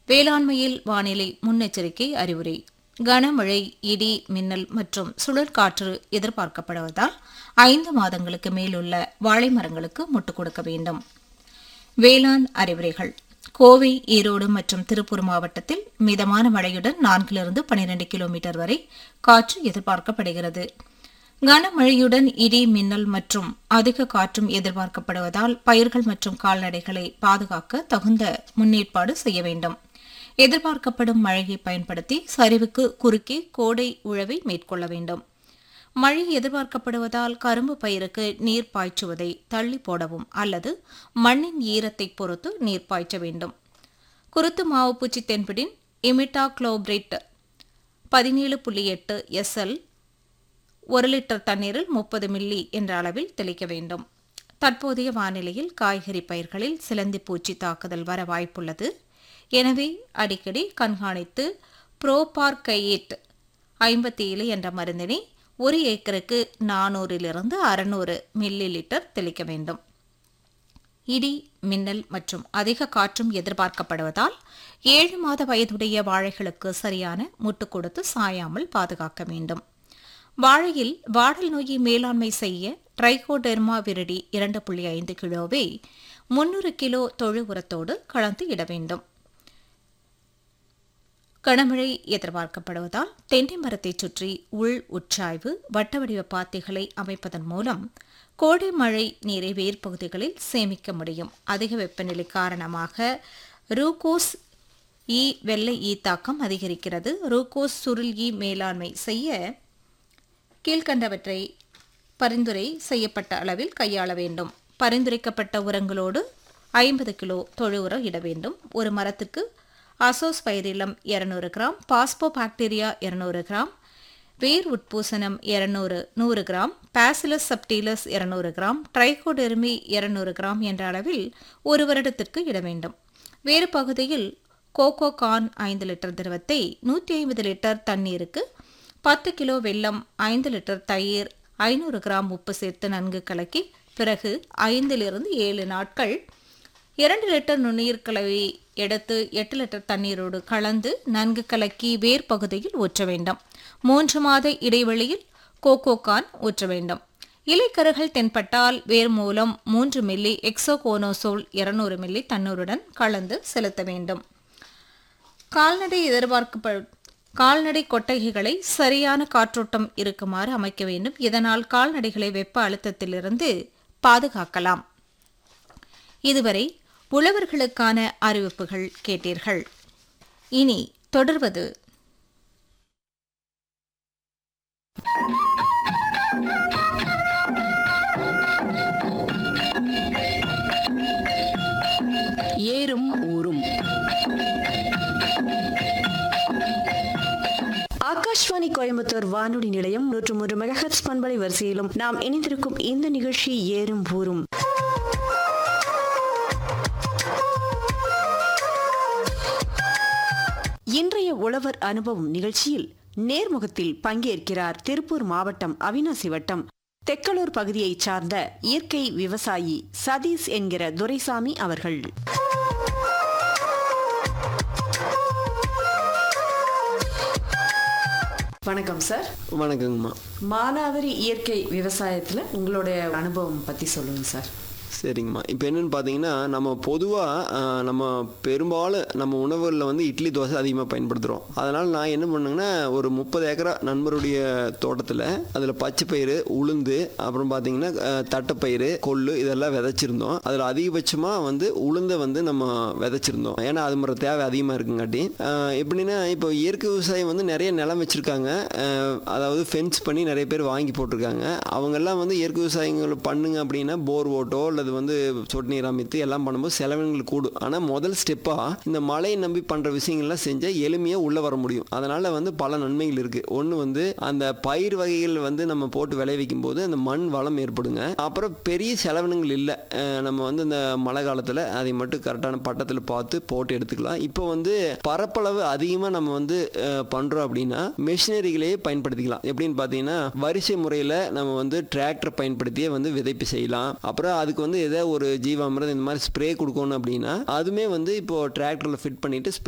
வேளாண்மையில் வானிலை முன்னெச்சரிக்கை அறிவுரை. கனமழை, இடி, மின்னல் மற்றும் சுழற்காற்று எதிர்பார்க்கப்படுவதால் 5 மாதங்களுக்கு மேலுள்ள வாழை மரங்களுக்கு முட்டுக் கொடுக்க வேண்டும். வேளாண் அறிவுரைகள். கோவை, ஈரோடு மற்றும் திருப்பூர் மாவட்டத்தில் மிதமான மழையுடன் 4 12 கிலோமீட்டர் வரை காற்று எதிர்பார்க்கப்படுகிறது. கனமழையுடன் இடி, மின்னல் மற்றும் அதிக காற்றும் எதிர்பார்க்கப்படுவதால் பயிர்கள் மற்றும் கால்நடைகளை பாதுகாக்க தகுந்த முன்னேற்பாடு செய்ய வேண்டும். எதிர்பார்க்கப்படும் மழையை பயன்படுத்தி சரிவுக்கு குறுக்கே கோடை உழவை மேற்கொள்ள வேண்டும். மழை எதிர்பார்க்கப்படுவதால் கரும்பு பயிருக்கு நீர் பாய்ச்சுவதை தள்ளி போடவும் அல்லது மண்ணின் ஈரத்தை பொறுத்து நீர் பாய்ச்ச வேண்டும். குருத்து மாவு பூச்சி தென்படின் இமிடாக்ளோபிரிட் 17.8 SL 1 லிட்டர் தண்ணீரில் 30 மில்லி என்ற அளவில் தெளிக்க வேண்டும். தற்போதைய வானிலையில் காய்கறி பயிர்களில் சிலந்தி பூச்சி தாக்குதல் வர வாய்ப்புள்ளது. எனவே அடிக்கடி கண்காணித்து புரோபார்கையேட் 57 என்ற மருந்தினை 1 ஏக்கருக்கு 400 மில்லி லிட்டர் தெளிக்க வேண்டும். இடி, மின்னல் மற்றும் அதிக காற்றும் எதிர்பார்க்கப்படுவதால் 7 மாத வயதுடைய வாழைகளுக்கு சரியான முட்டுக் கொடுத்து சாயாமல் பாதுகாக்க வேண்டும். வாழையில் வாடல் நோயை மேலாண்மை செய்ய ட்ரைகோடெர்மா விரிடி 2.5 கிலோவை 300 கிலோ தொழு உரத்தோடு கலந்து இட வேண்டும். கனமழை எதிர்பார்க்கப்படுவதால் தென்னை மரத்தை சுற்றி உள் உட்சாய்வு வட்ட வடிவ பாத்திகளை அமைப்பதன் மூலம் கோடை மழை நீரை வேர்பகுதிகளில் சேமிக்க முடியும். அதிக வெப்பநிலை காரணமாக ரூகோஸ் ஈ வெள்ளை ஈ தாக்கம் அதிகரிக்கிறது. ரூகோஸ் சுருள் ஈ மேலாண்மை செய்ய கீழ்கண்டவற்றை பரிந்துரை செய்யப்பட்ட அளவில் கையாள வேண்டும். பரிந்துரைக்கப்பட்ட உரங்களோடு 50 கிலோ தொழு உரம் இட வேண்டும். ஒரு மரத்துக்கு அசோஸ்பைரிலம் 200 கிராம், பாஸ்போபாக்டீரியா 200 கிராம், வேர் உட்பூசணம் 100 gram, bacillus subtilis 200 gram, ட்ரைகோடெர்மி 200 gram என்ற அளவில் ஒரு வருடத்திற்கு இட வேண்டும். வேறு பகுதியில் கோகோ கார்ன் 5 லிட்டர் திரவத்தை 150 லிட்டர் தண்ணீருக்கு 10 கிலோ வெல்லம், 5 லிட்டர் தயிர், 500 கிராம் உப்பு சேர்த்து நன்கு கலக்கி பிறகு 5 7 நாட்கள் 2 லிட்டர் நுண்ணுயிர் கலவை எடுத்து 8 லிட்டர் தண்ணீரோடு கலந்து நன்கு கலக்கி வேர் பகுதியில் ஊற்ற வேண்டும். 3 மாத இடைவெளியில் கோகோ கார்ன் ஊற்ற வேண்டும். இலைக்கருகள் தென்பட்டால் வேர் மூலம் 3 மில்லி எக்ஸோகோனோசோல் 200 மில்லி தண்ணீருடன் கலந்து செலுத்த வேண்டும். கால்நடை கொட்டகைகளை சரியான காற்றோட்டம் இருக்குமாறு அமைக்க வேண்டும். இதனால் கால்நடைகளை வெப்ப அழுத்தத்திலிருந்து பாதுகாக்கலாம். இதுவரை உழவர்களுக்கான அறிவிப்புகள் கேட்டீர்கள். இனி தொடர்வது ஏறும் ஊரும். ஆகாஷ்வாணி கோயம்புத்தூர் வானொலி நிலையம் 103 மெகாஹெர்ட்ஸ் பண்பலை வரிசையிலும் நாம் இணைந்திருக்கும் இந்த நிகழ்ச்சி ஏறும் ஊரும். இன்றைய உழவர் அனுபவம் நிகழ்ச்சியில் நேர்முகத்தில் பங்கேற்கிறார் திருப்பூர் மாவட்டம் அவிநாசி வட்டம் தெக்கலூர் பகுதியைச் சார்ந்த இயற்கை விவசாயி சதீஷ் என்கிற துரைசாமி அவர்கள். வணக்கம் சார். வணக்கங்கம்மா. மானாவாரி இயற்கை விவசாயத்தில் உங்களுடைய அனுபவம் பற்றி சொல்லுங்க சார். சரிங்கம்மா. இப்போ என்னென்னு பார்த்தீங்கன்னா, நம்ம பொதுவாக நம்ம பெரும்பாலும் நம்ம உணவுகளில் வந்து இட்லி தோசை அதிகமாக பயன்படுத்துகிறோம். அதனால் நான் என்ன பண்ணுங்கன்னா, ஒரு 30 ஏக்கரா நண்பருடைய தோட்டத்தில் அதில் பச்சை பயிறு, உளுந்து, அப்புறம் பார்த்தீங்கன்னா தட்டைப்பயிறு, கொள்ளு இதெல்லாம் விதைச்சிருந்தோம். அதில் அதிகபட்சமாக வந்து உளுந்தை வந்து நம்ம விதைச்சிருந்தோம். ஏன்னா அது மாதிரி தேவை அதிகமாக இருக்குங்காட்டி. எப்படின்னா, இப்போ இயற்கை விவசாயம் வந்து நிறைய நிலம் வச்சுருக்காங்க. அதாவது ஃபென்ஸ் பண்ணி நிறைய பேர் வாங்கி போட்டிருக்காங்க. அவங்கெல்லாம் வந்து இயற்கை விவசாயங்கள் பண்ணுங்க அப்படின்னா போர் ஓட்டோ அல்லது வந்து சொட்டு நீர் அமைத்து எல்லாம் பண்ணும்போது செலவினங்கள் கூடும். ஆனால் முதல் ஸ்டெப்பாக இந்த மழையை நம்பி பண்ணுற விஷயங்கள்லாம் செஞ்சால் எளிமையாக உள்ளே வர முடியும். அதனால் வந்து பல நன்மைகள் இருக்குது. ஒன்று வந்து அந்த பயிர் வகைகள் வந்து நம்ம போட்டு விளைவிக்கும் போது அந்த மண் வளம் ஏற்படுங்க. அப்புறம் பெரிய செலவினங்கள் இல்லை. நம்ம வந்து இந்த மழை காலத்தில் அதை மட்டும் கரெக்டான பட்டத்தில் பார்த்து போட்டு எடுத்துக்கலாம். இப்போ வந்து பரப்பளவு அதிகமாக நம்ம வந்து பண்ணுறோம் அப்படின்னா மெஷினரிகளையே பயன்படுத்திக்கலாம். எப்படின்னு பார்த்தீங்கன்னா, வரிசை முறையில் நம்ம வந்து டிராக்டர் பயன்படுத்தியே வந்து விதைப்பு செய்யலாம். அப்புறம் அதுக்கு வந்து ஏதோ ஒரு ஜீவாமிர்தம் இந்த மாதிரி ஸ்ப்ரே கொடுக்கணும் அப்படின்னா அதுவுமே வந்து இப்போ டிராக்டரில் ஃபிட் பண்ணிட்டு